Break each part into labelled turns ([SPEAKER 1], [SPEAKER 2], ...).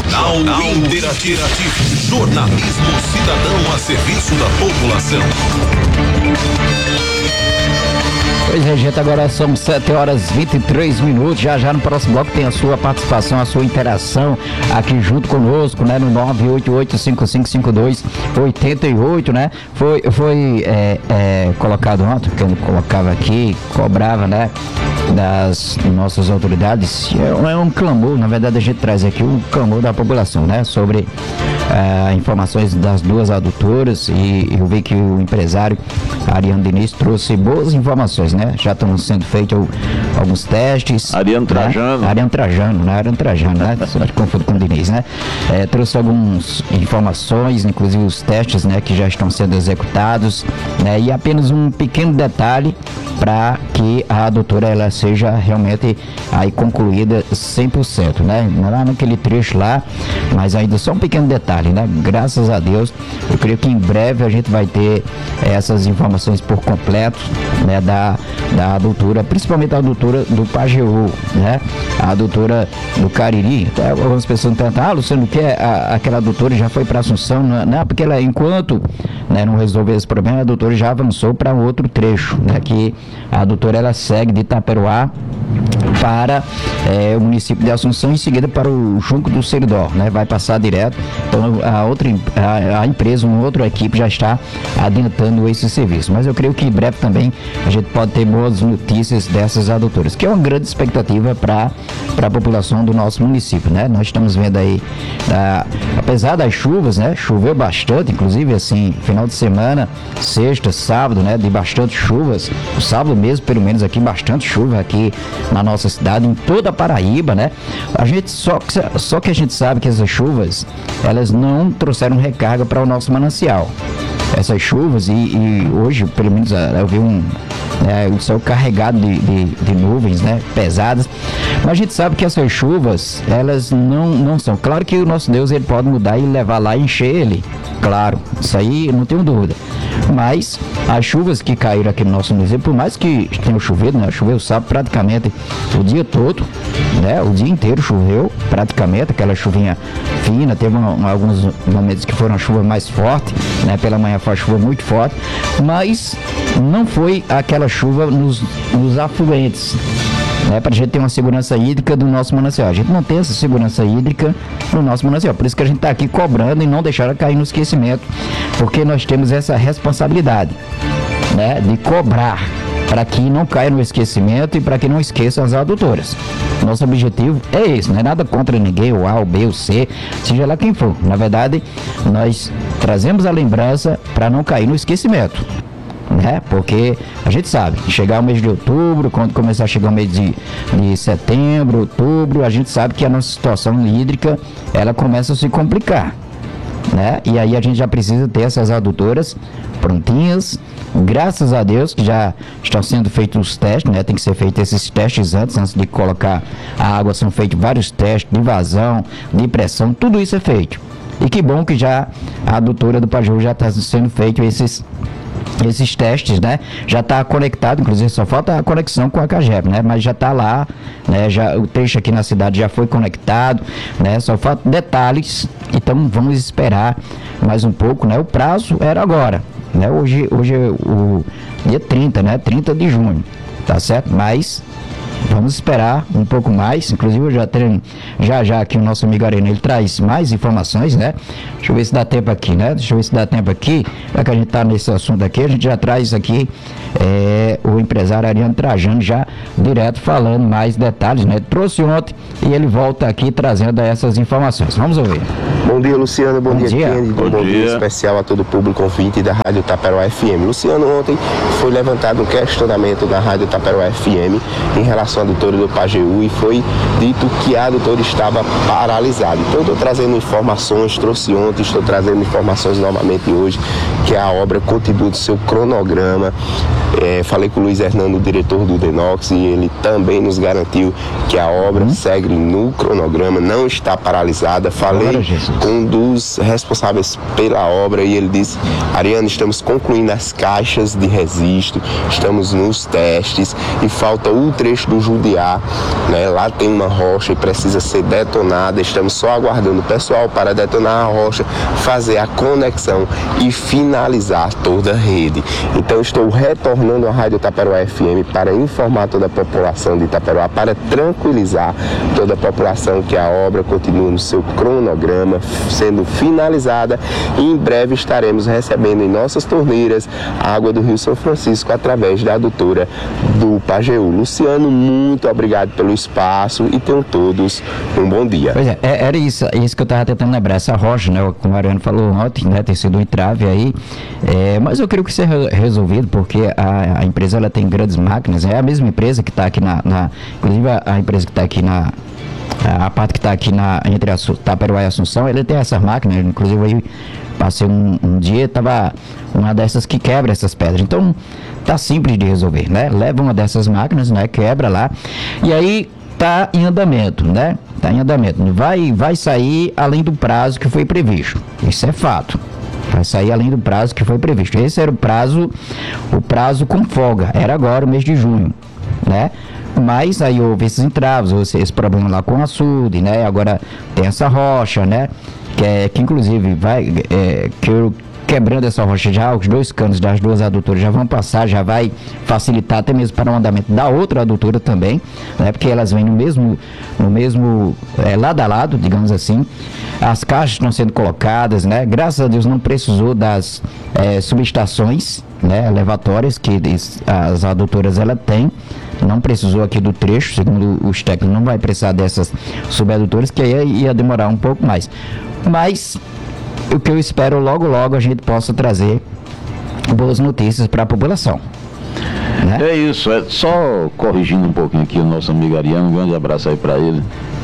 [SPEAKER 1] Jornal Interativo. Jornalismo cidadão a serviço da população.
[SPEAKER 2] Pois é, gente, agora são 7h23. Já no próximo bloco tem a sua participação, a sua interação aqui junto conosco, né? No 988-5552-88, né? Foi colocado ontem, porque eu colocava aqui, cobrava, né? Das nossas autoridades, é um clamor, na verdade a gente traz aqui um clamor da população, né? Sobre informações das duas adutoras, e eu vi que o empresário Ariano Diniz trouxe boas informações, né? Já estão sendo feitos alguns testes.
[SPEAKER 3] Ariano Trajano.
[SPEAKER 2] Né? Ariano Trajano, né? Sempre confundo com o Diniz, né? Trouxe algumas informações, inclusive os testes, né? Que já estão sendo executados, né? E apenas um pequeno detalhe para que a adutora ela seja realmente aí concluída 100%, né? Lá naquele trecho lá, mas ainda só um pequeno detalhe, né? Graças a Deus, eu creio que em breve a gente vai ter essas informações por completo, né? Da adutora, principalmente a adutora do Pajeú, né? A adutora do Cariri. Até algumas pessoas perguntam, Luciano, que aquela adutora já foi para Assunção? Não, porque ela, enquanto, né, não resolver esse problema, a adutora já avançou para um outro trecho, né? Que a adutora ela segue de Itaperoá para o município de Assunção, em seguida para o Junco do Seridó, né? Vai passar direto. Então a empresa, uma outra equipe já está adiantando esse serviço. Mas eu creio que em breve também a gente pode ter boas notícias dessas adutoras, que é uma grande expectativa para a população do nosso município, né? Nós estamos vendo aí, apesar das chuvas, né? Choveu bastante, inclusive assim, final de semana, sexta, sábado, né? De bastante chuvas. O sábado mesmo, pelo menos aqui, bastante chuva aqui na nossa cidade, em toda a Paraíba, né? A gente só que a gente sabe que essas chuvas, elas não trouxeram recarga para o nosso manancial. Essas chuvas, e hoje, pelo menos, eu vi o céu carregado de nuvens, né, pesadas, mas a gente sabe que essas chuvas, elas não são, claro que o nosso Deus, ele pode mudar e levar lá e encher ele, claro, isso aí não tenho dúvida, mas as chuvas que caíram aqui no nosso município, por mais que tenha chovido, né, choveu sábado praticamente o dia todo, né, o dia inteiro choveu praticamente, aquela chuvinha fina, teve alguns momentos que foram a chuva mais forte, né, pela manhã foi a chuva muito forte, mas não foi aquela chuva nos afluentes, né, para a gente ter uma segurança hídrica do nosso manancial. A gente não tem essa segurança hídrica no nosso manancial, por isso que a gente está aqui cobrando e não deixar ela cair no esquecimento, porque nós temos essa responsabilidade, né, de cobrar para que não caia no esquecimento e para que não esqueçam as adutoras. Nosso objetivo é esse, não é nada contra ninguém, o A, o B, o C, seja lá quem for. Na verdade, nós trazemos a lembrança para não cair no esquecimento, né? Porque a gente sabe que chegar o mês de outubro, quando começar a chegar o mês de setembro, outubro, a gente sabe que a nossa situação hídrica, ela começa a se complicar, né? E aí a gente já precisa ter essas adutoras prontinhas. Graças a Deus que já estão sendo feitos os testes, né? Tem que ser feitos esses testes antes de colocar a água, são feitos vários testes de vazão, de pressão, tudo isso é feito. E que bom que já a adutora do Pajeú já está sendo feito esses testes, né? Já está conectado, inclusive só falta a conexão com a CAGEP, né? Mas já está lá, né? Já, o trecho aqui na cidade já foi conectado, né? Só falta detalhes, então vamos esperar mais um pouco, né? O prazo era agora, né? Hoje é o dia 30, né? 30 de junho, tá certo? Mas vamos esperar um pouco mais, inclusive eu já tenho, já aqui o nosso amigo Arena, ele traz mais informações, né? Deixa eu ver se dá tempo aqui, já que a gente tá nesse assunto aqui, a gente já traz aqui o empresário Ariano Trajano já direto falando mais detalhes, né? Trouxe ontem e ele volta aqui trazendo essas informações. Vamos ouvir.
[SPEAKER 4] Bom dia, Luciano, bom dia. Bom dia especial a todo o público ouvinte da Rádio Itaperoá FM. Luciano, ontem foi levantado um questionamento da Rádio Itaperoá FM em relação à adutora do Pajeú e foi dito que a adutora estava paralisada. Então eu estou trazendo informações, trouxe ontem, estou trazendo informações novamente hoje, que a obra continua do seu cronograma. Falei com o Luiz Hernando, o diretor do Denox, e ele também nos garantiu que a obra segue no cronograma, não está paralisada. Falei com um dos responsáveis pela obra e ele disse: Ariano, estamos concluindo as caixas de resisto, estamos nos testes e falta o trecho do Judiá, né? Lá tem uma rocha e precisa ser detonada, estamos só aguardando o pessoal para detonar a rocha, fazer a conexão e finalizar toda a rede. Então estou retornando à Rádio Itaperuá FM para informar toda a população de Itaperuá, para tranquilizar toda a população que a obra continua no seu cronograma, sendo finalizada, e em breve estaremos recebendo em nossas torneiras a água do Rio São Francisco através da adutora do Pajeú. Luciano, muito obrigado pelo espaço e tenham todos um bom dia.
[SPEAKER 2] Pois é, era isso que eu estava tentando lembrar, essa rocha, né, como o Ariano falou ontem, né, ter sido um entrave aí, mas eu creio que isso é resolvido, porque a empresa, ela tem grandes máquinas, é a mesma empresa que está aqui inclusive a empresa que está aqui a parte que está aqui entre Itaperuá e Assunção, ele tem essas máquinas, inclusive aí passei um dia, tava uma dessas que quebra essas pedras, então tá simples de resolver, né, leva uma dessas máquinas, né, quebra lá, e aí tá em andamento, né, vai sair além do prazo que foi previsto, isso é fato. Vai sair além do prazo que foi previsto. Esse era o prazo com folga, era agora o mês de junho, né? Mas aí houve esses entraves, houve esse problema lá com o açude, né? Agora tem essa rocha, né? Que inclusive quebrando essa rocha já, os dois canos das duas adutoras já vão passar, já vai facilitar até mesmo para o andamento da outra adutora também, né? Porque elas vêm no mesmo lado a lado, digamos assim. As caixas estão sendo colocadas, né? Graças a Deus não precisou das subestações, né, elevatórias que as adutoras ela tem. Não precisou aqui do trecho, segundo os técnicos, não vai precisar dessas subadutoras, que aí ia demorar um pouco mais. Mas o que eu espero, logo a gente possa trazer boas notícias para a população, né?
[SPEAKER 3] É isso, só corrigindo um pouquinho aqui o nosso amigo Ariano, um grande abraço aí para ele.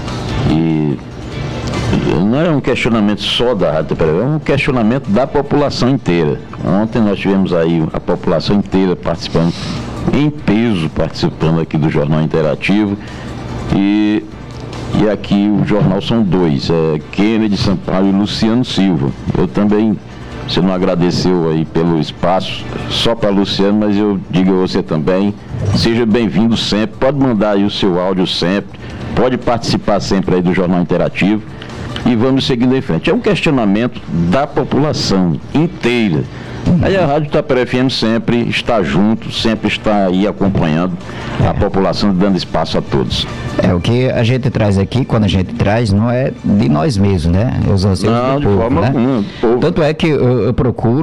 [SPEAKER 3] E não é um questionamento só da Rádio Itaperuá, é um questionamento da população inteira. Ontem nós tivemos aí a população inteira participando, em peso, participando aqui do Jornal Interativo. E aqui o jornal são dois, Kennedy Sampaio e Luciano Silva. Eu também, você não agradeceu aí pelo espaço, só para Luciano, mas eu digo a você também, seja bem-vindo sempre, pode mandar aí o seu áudio sempre, pode participar sempre aí do Jornal Interativo e vamos seguindo em frente. É um questionamento da população inteira. Aí a Rádio Itaperuá FM sempre está junto, sempre está aí acompanhando a população, dando espaço a todos.
[SPEAKER 2] O que a gente traz aqui, quando a gente traz, não é de nós mesmos, né? Os anseios do povo, de forma alguma. Tanto é que eu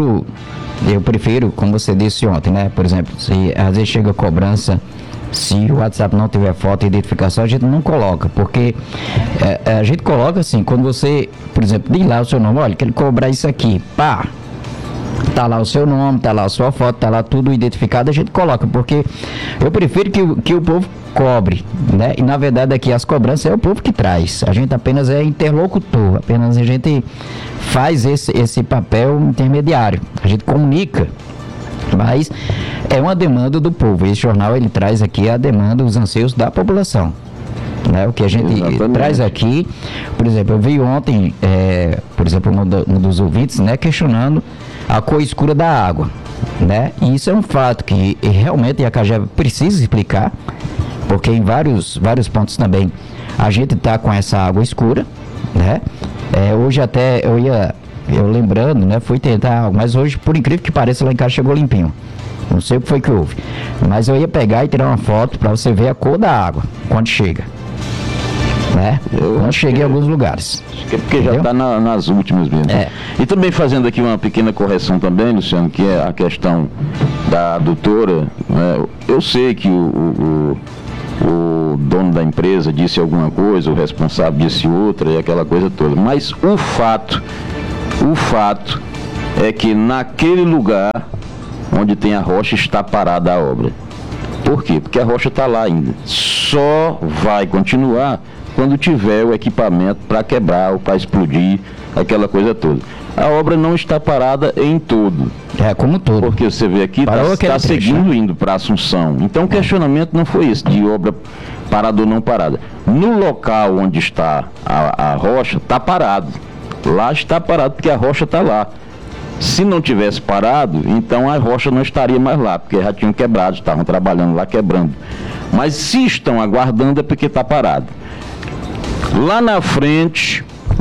[SPEAKER 2] prefiro, como você disse ontem, né? Por exemplo, se às vezes chega cobrança, se o WhatsApp não tiver foto e identificação, a gente não coloca, porque a gente coloca assim, quando você, por exemplo, diz lá o seu nome, olha, quero cobrar isso aqui, pá, tá lá o seu nome, tá lá a sua foto, tá lá tudo identificado, a gente coloca, porque eu prefiro que o povo cobre, né? E na verdade aqui as cobranças é o povo que traz, a gente apenas é interlocutor, apenas a gente faz esse papel intermediário, a gente comunica, mas é uma demanda do povo. Esse jornal ele traz aqui a demanda, os anseios da população, né? O que a gente traz aqui, por exemplo, eu vi ontem, por exemplo, um dos ouvintes, né, questionando a cor escura da água, né? E isso é um fato que realmente a CAGEB precisa explicar, porque em vários pontos também a gente está com essa água escura, né? Hoje até eu lembrando, né, fui tentar, mas hoje, por incrível que pareça, lá em casa chegou limpinho. Não sei o que foi que houve, mas eu ia pegar e tirar uma foto para você ver a cor da água quando chega, né? Quando cheguei em alguns lugares.
[SPEAKER 3] Acho que é porque já está nas últimas mesmo. E também fazendo aqui uma pequena correção também, Luciano, que é a questão da adutora, né? Eu sei que o dono da empresa disse alguma coisa, o responsável disse outra e aquela coisa toda, mas o fato é que naquele lugar onde tem a rocha está parada a obra. Por quê? Porque a rocha está lá ainda. Só vai continuar quando tiver o equipamento para quebrar ou para explodir, aquela coisa toda. A obra não está parada em todo.
[SPEAKER 2] Como todo.
[SPEAKER 3] Porque você vê aqui, está seguindo indo para Assunção. Então o questionamento não foi esse, de obra parada ou não parada. No local onde está a rocha, está parado. Lá está parado porque a rocha está lá. Se não tivesse parado, então a rocha não estaria mais lá, porque já tinham quebrado, estavam trabalhando lá quebrando. Mas se estão aguardando é porque está parado. Lá na frente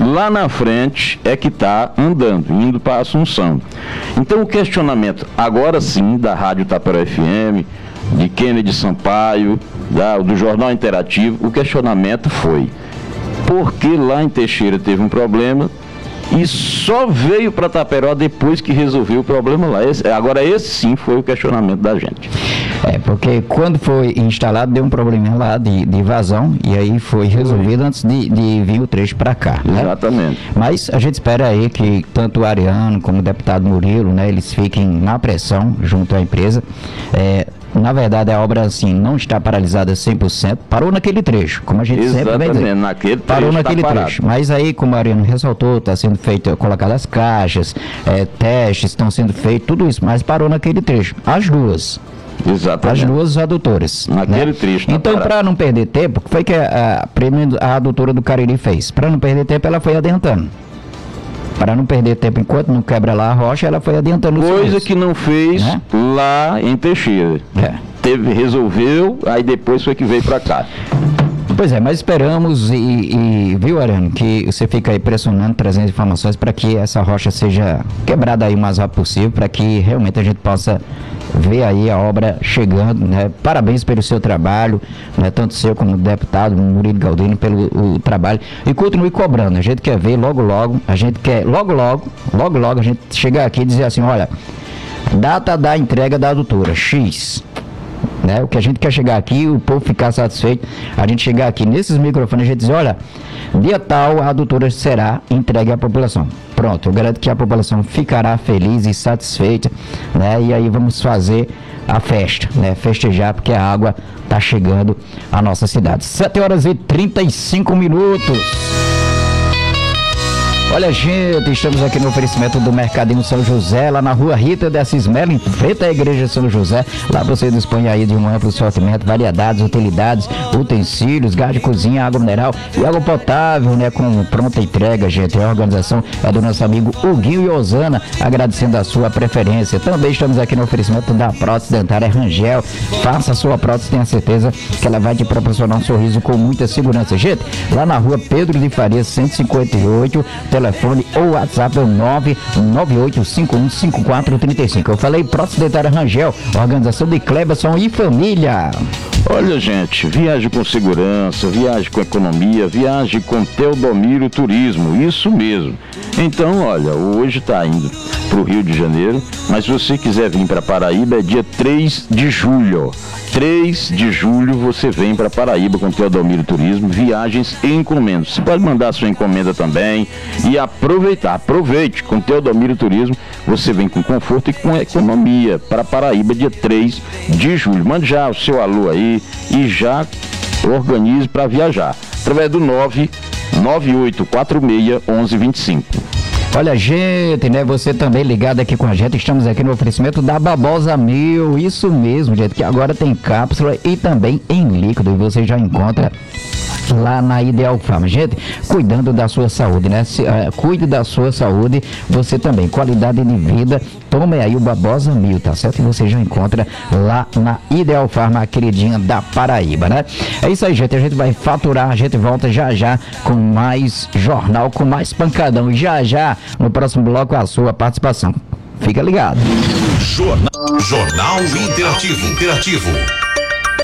[SPEAKER 3] é que está andando, indo para Assunção. Então o questionamento, agora sim, da Rádio Tapera FM, de Kennedy Sampaio, do Jornal Interativo, o questionamento foi: por que lá em Teixeira teve um problema e só veio para Taperó depois que resolveu o problema lá? Agora esse sim foi o questionamento da gente.
[SPEAKER 2] Porque quando foi instalado deu um probleminha lá de vazão e aí foi resolvido antes de vir o trecho para cá, né?
[SPEAKER 3] Exatamente.
[SPEAKER 2] Mas a gente espera aí que tanto o Ariano como o deputado Murilo, né, eles fiquem na pressão junto à empresa. Na verdade, a obra, assim, não está paralisada 100%, parou naquele trecho, como a gente sempre vem dizer.
[SPEAKER 3] Naquele
[SPEAKER 2] parou naquele trecho. Mas aí, como a Ariano ressaltou, está sendo feito, colocadas as caixas, testes estão sendo feitos, tudo isso, mas parou naquele trecho. As duas.
[SPEAKER 3] Exatamente.
[SPEAKER 2] As duas adutoras.
[SPEAKER 3] Naquele trecho.
[SPEAKER 2] Então, para não perder tempo, foi que a adutora do Cariri fez. Para não perder tempo, ela foi adiantando. Para não perder tempo, enquanto não quebra lá a rocha, ela foi adiantando os
[SPEAKER 3] coisa que não fez lá em Teixeira. Resolveu, aí depois foi que veio para cá.
[SPEAKER 2] Pois é, mas esperamos viu, Ariano, que você fica aí pressionando, trazendo informações para que essa rocha seja quebrada aí o mais rápido possível, para que realmente a gente possa ver aí a obra chegando, né? Parabéns pelo seu trabalho, né? Tanto seu como do deputado Murilo Galdino pelo o trabalho, e continue cobrando. A gente quer ver logo, a gente quer logo a gente chegar aqui e dizer assim: olha, data da entrega da adutora, X. Né? O que a gente quer chegar aqui, o povo ficar satisfeito, a gente chegar aqui nesses microfones, a gente dizer: olha, dia tal a adutora será entregue à população. Pronto, eu garanto que a população ficará feliz e satisfeita, né? E aí vamos fazer a festa, né? Festejar, porque a água está chegando à nossa cidade. 7h35. Olha, gente, estamos aqui no oferecimento do Mercadinho São José, lá na rua Rita de Assis Melo, em frente à Igreja São José. Lá você dispõe aí de um amplo sortimento, variedades, utilidades, utensílios, gás de cozinha, água mineral e água potável, né, com pronta entrega, gente. A organização é do nosso amigo Huguinho e Osana, agradecendo a sua preferência. Também estamos aqui no oferecimento da prótese dentária Rangel. Faça a sua prótese, tenha certeza que ela vai te proporcionar um sorriso com muita segurança. Gente, lá na rua Pedro de Farias, 158, telefone ou WhatsApp é o 998515435. Eu falei prótese dentária Rangel, organização de Cleberson e família.
[SPEAKER 3] Olha, gente, viaje com segurança, viaje com economia, viaje com Teodomiro Turismo, isso mesmo. Então, olha, hoje está indo para o Rio de Janeiro, mas se você quiser vir para Paraíba, é dia 3 de julho. 3 de julho você vem para Paraíba com Teodomiro Turismo, viagens e encomendas. Você pode mandar sua encomenda também e aproveite com Teodomiro Turismo, você vem com conforto e com economia para Paraíba dia 3 de julho. Mande já o seu alô aí e já organize para viajar, através do 998461125.
[SPEAKER 2] Olha, gente, né? Você também ligado aqui com a gente. Estamos aqui no oferecimento da Babosa 1000. Isso mesmo, gente, que agora tem cápsula e também em líquido. E você já encontra lá na Ideal Farma. Gente, cuidando da sua saúde, né? Cuide da sua saúde, você também. Qualidade de vida, tome aí o Babosa 1000, tá certo? E você já encontra lá na Ideal Farma, a queridinha da Paraíba, né? É isso aí, gente. A gente vai faturar, a gente volta já com mais jornal, com mais pancadão. E já, no próximo bloco, a sua participação. Fica ligado.
[SPEAKER 1] Jornal Interativo.